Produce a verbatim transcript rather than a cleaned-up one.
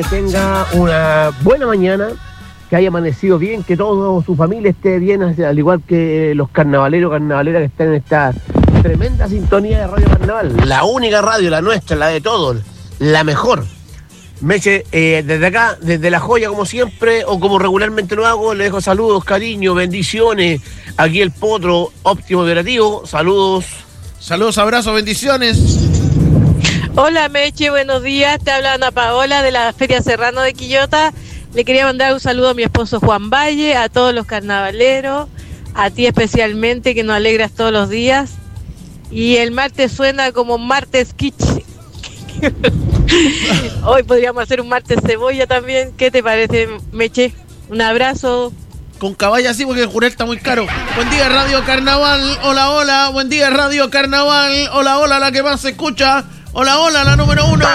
Que tenga una buena mañana, que haya amanecido bien, que toda su familia esté bien, al igual que los carnavaleros, carnavaleras que están en esta tremenda sintonía de Radio Carnaval. La única radio, la nuestra, la de todos, la mejor. Meche, eh, desde acá, desde La Joya, como siempre, o como regularmente lo hago, le dejo saludos, cariño, bendiciones. Aquí el Potro, óptimo operativo, saludos. Saludos, abrazos, bendiciones. Hola Meche, buenos días, te habla Ana Paola de la Feria Serrano de Quillota. Le quería mandar un saludo a mi esposo Juan Valle, a todos los carnavaleros, a ti especialmente que nos alegras todos los días. Y el martes suena como martes kitsch. Hoy podríamos hacer un martes cebolla también. ¿Qué te parece, Meche? Un abrazo. Con caballa sí, porque el jurel está muy caro. Buen día, Radio Carnaval. Hola, hola. Buen día, Radio Carnaval. Hola, hola, la que más se escucha. Hola, hola, la número uno.